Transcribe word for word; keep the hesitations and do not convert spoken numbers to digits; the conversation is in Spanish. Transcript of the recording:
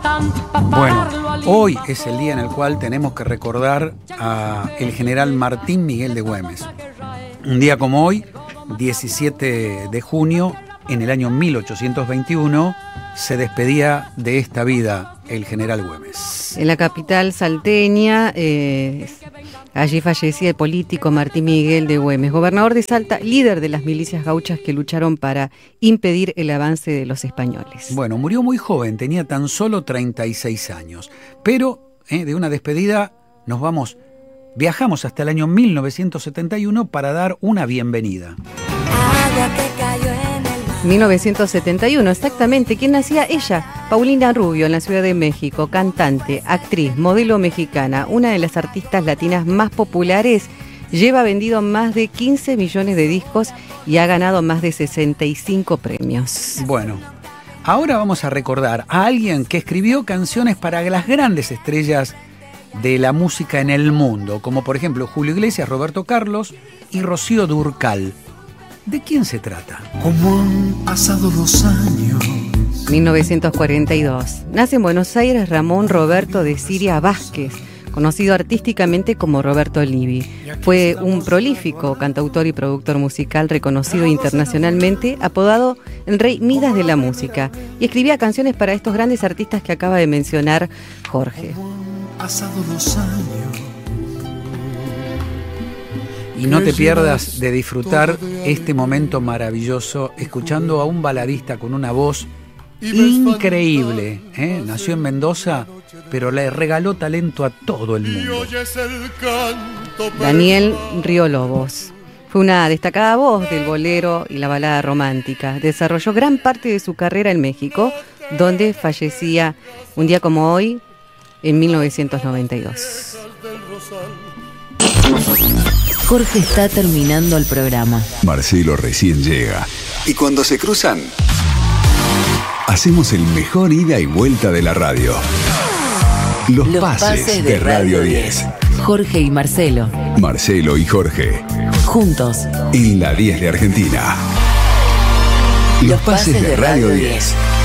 Bueno, hoy es el día en el cual tenemos que recordar a el general Martín Miguel de Güemes. Un día como hoy, diecisiete de junio, en el año mil ochocientos veintiuno, se despedía de esta vida el general Güemes. En la capital salteña, eh, allí fallecía el político Martín Miguel de Güemes, gobernador de Salta, líder de las milicias gauchas que lucharon para impedir el avance de los españoles. Bueno, murió muy joven, tenía tan solo treinta y seis años, pero eh, de una despedida nos vamos, viajamos hasta el año mil novecientos setenta y uno para dar una bienvenida. Agua que cayó en el mar. mil novecientos setenta y uno, exactamente. ¿Quién nacía? Ella, Paulina Rubio, en la Ciudad de México, cantante, actriz, modelo mexicana, una de las artistas latinas más populares. Lleva vendido más de quince millones de discos y ha ganado más de sesenta y cinco premios. Bueno, ahora vamos a recordar a alguien que escribió canciones para las grandes estrellas de la música en el mundo, como por ejemplo Julio Iglesias, Roberto Carlos y Rocío Dúrcal. ¿De quién se trata? ¿Cómo han pasado los años? mil novecientos cuarenta y dos. Nace en Buenos Aires Ramón Roberto de Siria Vázquez, conocido artísticamente como Roberto Livi. Fue un prolífico cantautor y productor musical reconocido internacionalmente, apodado el Rey Midas de la música, y escribía canciones para estos grandes artistas que acaba de mencionar Jorge. ¿Cómo han pasado los años? Y no te pierdas de disfrutar este momento maravilloso escuchando a un baladista con una voz increíble, ¿eh? Nació en Mendoza, pero le regaló talento a todo el mundo. Daniel Río Lobos. Fue una destacada voz del bolero y la balada romántica. Desarrolló gran parte de su carrera en México, donde fallecía un día como hoy, en mil novecientos noventa y dos. Jorge está terminando el programa. Marcelo recién llega. Y cuando se cruzan, hacemos el mejor ida y vuelta de la radio. Los, Los pases, pases de, de Radio diez. Jorge y Marcelo. Marcelo y Jorge. Juntos. En la diez de Argentina. Los, Los pases, pases de, de Radio diez.